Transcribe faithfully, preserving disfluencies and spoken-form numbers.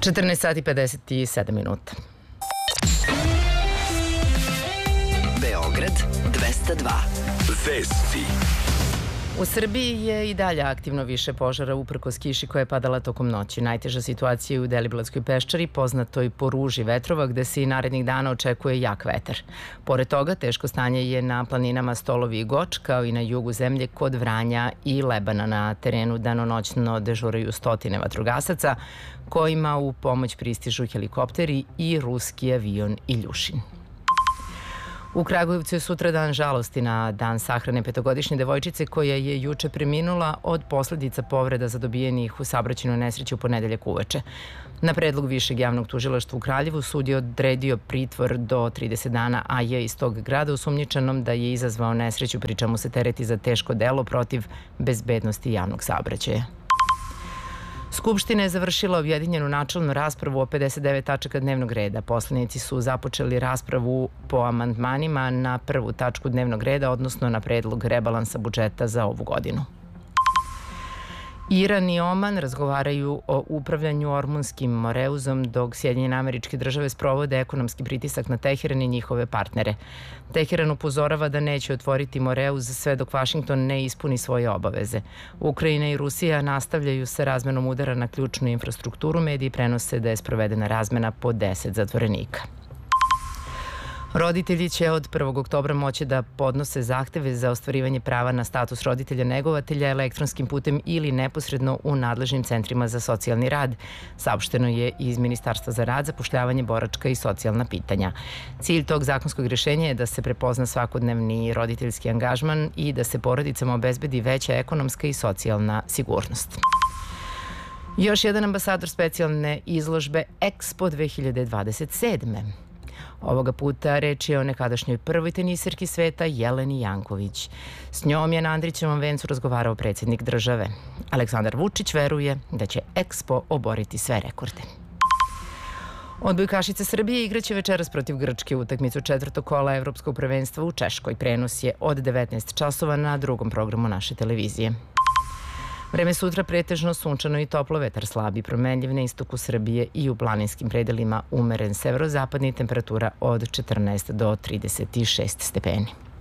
četrnaest sati i pedeset sedam minuta. Beograd dvesta dva. Vesti. U Srbiji je i dalje aktivno više požara uprkos kiši koja je padala tokom noći. Najteža situacija je u Deliblatskoj peščari, poznatoj po ruži vetrova, gde se i narednih dana očekuje jak vetar. Pored toga, teško stanje je na planinama Stolovi i Goč, kao i na jugu zemlje kod Vranja i Lebana. Na terenu danonoćno dežuraju stotine vatrogasaca, kojima u pomoć pristižu helikopteri i ruski avion Iljušin. U Kragujevcu je sutradan žalosti na dan sahrane petogodišnje devojčice koja je juče preminula od posledica povreda zadobijenih u saobraćajnoj nesreći u ponedeljak uveče. Na predlog Višeg javnog tužilaštva u Kraljevu sud je odredio pritvor do trideset dana, a je iz tog grada osumnjičenom da je izazvao nesreću, pri čemu se tereti za teško delo protiv bezbednosti javnog saobraćaja. Skupština je završila objedinjenu načelnu raspravu o pedeset devet tačaka dnevnog reda. Poslanici su započeli raspravu po amandmanima na prvu tačku dnevnog reda, odnosno na predlog rebalansa budžeta za ovu godinu. Iran i Oman razgovaraju o upravljanju Ormunskim Moreuzom, dok Sjedinjene Američke Države sprovode ekonomski pritisak na Teheran i njihove partnere. Teheran upozorava da neće otvoriti Moreuz sve dok Vašington ne ispuni svoje obaveze. Ukrajina i Rusija nastavljaju sa razmenom udara na ključnu infrastrukturu. Mediji prenose da je sprovedena razmena po deset zatvorenika. Roditelji će od prvog oktobra moći da podnose zahteve za ostvarivanje prava na status roditelja negovatelja elektronskim putem ili neposredno u nadležnim centrima za socijalni rad, saopšteno je iz Ministarstva za rad, zapošljavanje, boračka i socijalna pitanja. Cilj tog zakonskog rješenja je da se prepozna svakodnevni roditeljski angažman i da se porodicama obezbedi veća ekonomska i socijalna sigurnost. Još jedan ambasador specijalne izložbe Expo dve hiljade dvadeset sedme. Ovoga puta reč je o nekadašnjoj prvoj tenisirki sveta Jeleni Janković. S njom je na Andrićevom vencu razgovarao predsjednik države. Aleksandar Vučić veruje da će Expo oboriti sve rekorde. Odbojkašice Srbije igraće večeras protiv Grčke utakmicu četvrtog kola Evropskog prvenstva u Češkoj. Prenos je od devetnaest časova na drugom programu naše televizije. Vreme sutra pretežno sunčano i toplo, vetar slab i promenljiv, na istoku Srbije i u planinskim predelima umeren severozapadni, temperatura od četrnaest do trideset šest stepeni.